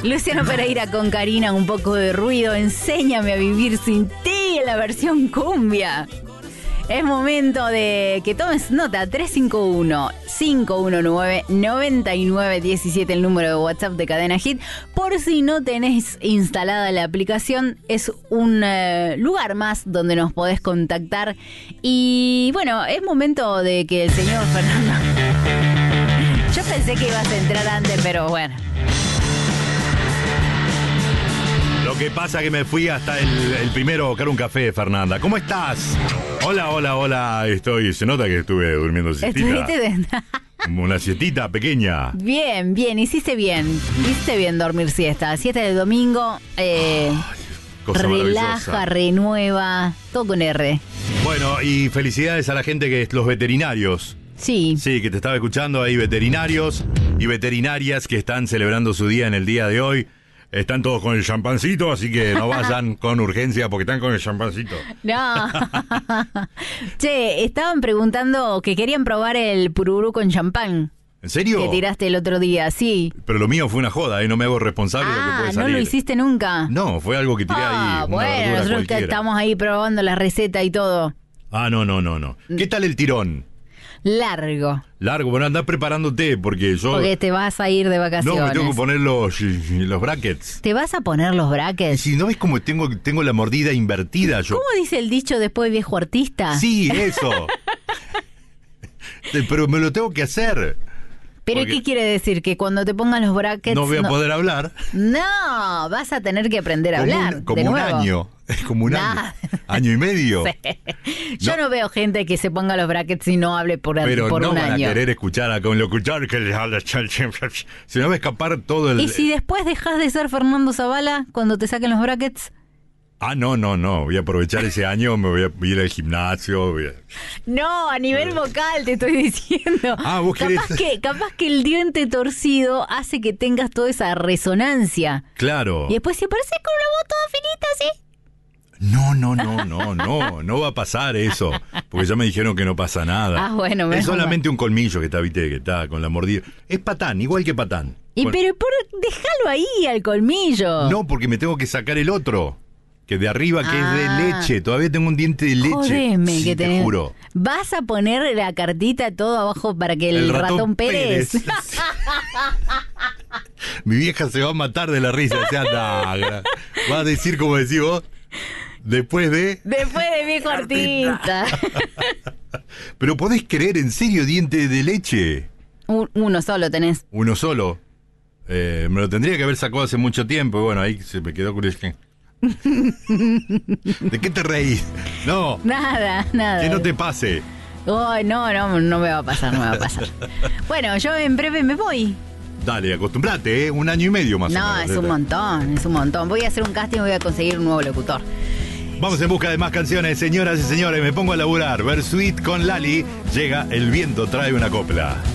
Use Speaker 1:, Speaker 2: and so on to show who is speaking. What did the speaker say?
Speaker 1: Luciano Pereira con Karina, un poco de ruido. Enséñame a vivir sin ti en la versión cumbia. Es momento de que tomes nota. 351-519-9917, el número de WhatsApp de Cadena Hit. Por si no tenés instalada la aplicación, es un lugar más donde nos podés contactar. Y bueno, es momento de que el señor Fernando... Yo pensé que ibas a entrar antes, pero bueno.
Speaker 2: Lo que pasa es que me fui hasta el primero a buscar un café, Fernanda. ¿Cómo estás? Hola. Se nota que estuve durmiendo siestita. Como una siestita pequeña.
Speaker 1: Bien, hiciste bien dormir siesta. Siesta de domingo, relaja, renueva, todo con R.
Speaker 2: Bueno, y felicidades a la gente que es los veterinarios.
Speaker 1: Sí,
Speaker 2: que te estaba escuchando. Hay veterinarios y veterinarias que están celebrando su día en el día de hoy. Están todos con el champancito, así que no vayan con urgencia porque están con el champancito.
Speaker 1: No. Che, estaban preguntando que querían probar el pururú con champán.
Speaker 2: ¿En serio?
Speaker 1: Que tiraste el otro día, sí.
Speaker 2: Pero lo mío fue una joda, no me hago responsable de lo que puede salir.
Speaker 1: ¿No lo hiciste nunca?
Speaker 2: No, fue algo que tiré ahí.
Speaker 1: Bueno, nosotros estamos ahí probando la receta y todo.
Speaker 2: No. ¿Qué tal el tirón?
Speaker 1: Largo,
Speaker 2: bueno, andá preparándote porque
Speaker 1: te vas a ir de vacaciones.
Speaker 2: No, me tengo que poner los brackets.
Speaker 1: ¿Te vas a poner los brackets?
Speaker 2: Si no ves como tengo la mordida invertida yo.
Speaker 1: ¿Cómo dice el dicho después viejo artista?
Speaker 2: Sí, eso. Pero me lo tengo que hacer.
Speaker 1: ¿Pero qué quiere decir? ¿Que cuando te pongan los brackets...
Speaker 2: no voy a poder hablar?
Speaker 1: No, vas a tener que aprender a hablar.
Speaker 2: Como un año. Es como un año. ¿Año y medio?
Speaker 1: Sí. Yo no veo gente que se ponga los brackets y no hable por un año.
Speaker 2: Pero no van a querer escuchar con locutor que les habla. Se me va a escapar todo el...
Speaker 1: ¿Y si después dejas de ser Fernando Zavala cuando te saquen los brackets?
Speaker 2: No. Voy a aprovechar ese año, me voy a ir al gimnasio.
Speaker 1: No, a nivel vocal te estoy diciendo.
Speaker 2: ¿Vos querés?
Speaker 1: Capaz que el diente torcido hace que tengas toda esa resonancia.
Speaker 2: Claro.
Speaker 1: Y después si aparece con una voz toda finita, ¿sí?
Speaker 2: No va a pasar eso. Porque ya me dijeron que no pasa nada.
Speaker 1: Bueno.
Speaker 2: Es solamente un colmillo que está con la mordida. Es patán, igual que patán.
Speaker 1: Pero déjalo ahí al colmillo.
Speaker 2: No, porque me tengo que sacar el otro. Que de arriba, que es de leche. Todavía tengo un diente de leche.
Speaker 1: Jodeme,
Speaker 2: sí, te juro.
Speaker 1: ¿Vas a poner la cartita todo abajo para que el ratón Pérez?
Speaker 2: Mi vieja se va a matar de la risa. O sea, va a decir como decís vos. Después de
Speaker 1: viejo artista.
Speaker 2: Pero podés creer, en serio, diente de leche.
Speaker 1: Uno solo tenés.
Speaker 2: Uno solo. Me lo tendría que haber sacado hace mucho tiempo. Y bueno, ahí se me quedó con el... ¿De qué te reís? No.
Speaker 1: Nada.
Speaker 2: Que no te pase.
Speaker 1: No me va a pasar. Bueno, yo en breve me voy.
Speaker 2: Dale, acostumbrate, 1 año y medio más o menos.
Speaker 1: No, es un montón. Voy a hacer un casting y voy a conseguir un nuevo locutor.
Speaker 2: Vamos en busca de más canciones, señoras y señores. Me pongo a laburar. Versuit con Lali. Llega El viento trae una copla.